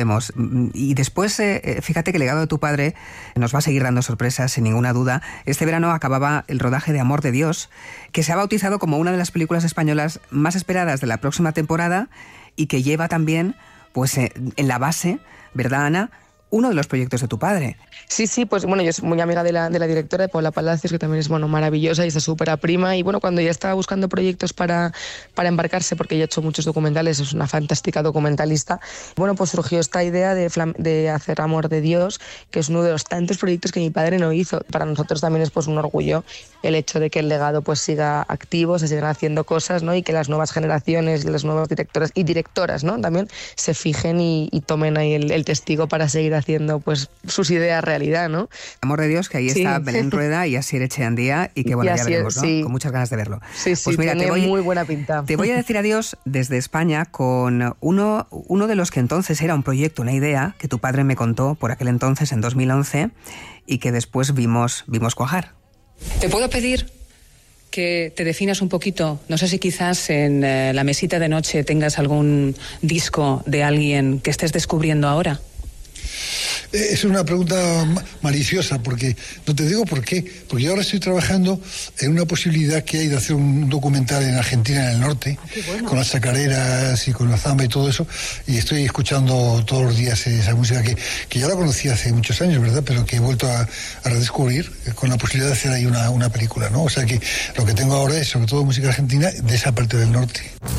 vemos. Y después, fíjate que el legado de tu padre nos va a seguir dando sorpresas, sin ninguna duda. Este verano acababa el rodaje de Amor de Dios, que se ha bautizado como una de las películas españolas más esperadas de la próxima temporada y que lleva también, pues, en la base, ¿verdad, Ana?, uno de los proyectos de tu padre. Sí, pues bueno, yo soy muy amiga de la directora, de Paula Palacios, que también es maravillosa y está súper prima. Y bueno, cuando ya estaba buscando proyectos para embarcarse, porque ella ha hecho muchos documentales, es una fantástica documentalista, bueno, pues surgió esta idea de hacer Amor de Dios, que es uno de los tantos proyectos que mi padre no hizo. Para nosotros también es pues un orgullo el hecho de que el legado pues siga activo, se sigan haciendo cosas, ¿no? Y que las nuevas generaciones, las nuevas directoras y directoras, ¿no?, también se fijen y tomen ahí el testigo para seguir haciendo pues sus ideas realidad, ¿no? Amor de Dios, que ahí está Belén Rueda y Asier Echeandía y que bueno, ya veremos, ¿no? Sí. Con muchas ganas de verlo. Sí, pues mira, tiene muy buena pinta. Te voy a decir adiós desde España con uno de los que entonces era un proyecto, una idea que tu padre me contó por aquel entonces, en 2011, y que después vimos cuajar. ¿Te puedo pedir que te definas un poquito? No sé si quizás en la mesita de noche tengas algún disco de alguien que estés descubriendo ahora. Es una pregunta maliciosa, porque no te digo por qué, porque yo ahora estoy trabajando en una posibilidad que hay de hacer un documental en Argentina, en el norte, bueno, con las chacareras y con la zamba y todo eso, y estoy escuchando todos los días esa música que ya la conocí hace muchos años, ¿verdad?, pero que he vuelto a redescubrir con la posibilidad de hacer ahí una película, ¿no? O sea que lo que tengo ahora es sobre todo música argentina de esa parte del norte.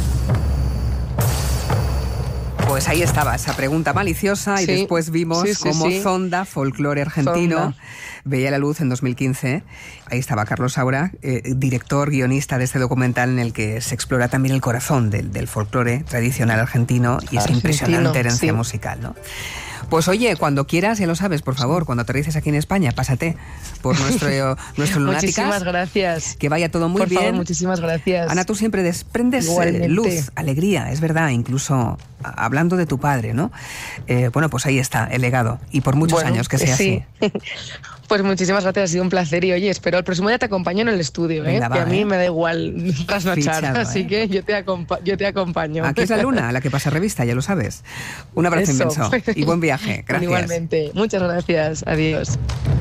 Pues ahí estaba esa pregunta maliciosa y después vimos cómo Zonda, folclore argentino, veía la luz en 2015. Ahí estaba Carlos Saura, director, guionista de este documental en el que se explora también el corazón del folclore tradicional argentino y esa impresionante herencia musical, ¿no? Pues oye, cuando quieras, ya lo sabes, por favor, cuando aterrices aquí en España, pásate por nuestro Lunáticas. Muchísimas gracias. Que vaya todo muy bien. Por favor, muchísimas gracias. Ana, tú siempre desprendes luz, alegría, es verdad, incluso hablando de tu padre, ¿no? Bueno, pues ahí está, el legado. Y por muchos años que sea así. Pues muchísimas gracias, ha sido un placer. Y oye, espero el próximo día te acompaño en el estudio, Venga, que a mí me da igual trasnochar, fichado, así que yo te acompaño. Aquí es la luna, la que pasa revista, ya lo sabes. Un abrazo inmenso y buen viaje. Gracias. Igualmente, muchas gracias, adiós.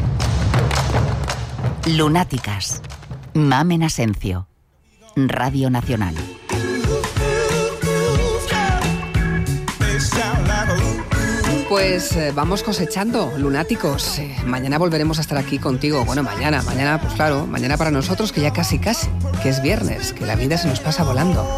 Lunáticas, Mamen Asencio, Radio Nacional. Pues vamos cosechando, lunáticos. Mañana volveremos a estar aquí contigo. Bueno, mañana, pues claro, mañana para nosotros que ya casi, que es viernes, que la vida se nos pasa volando.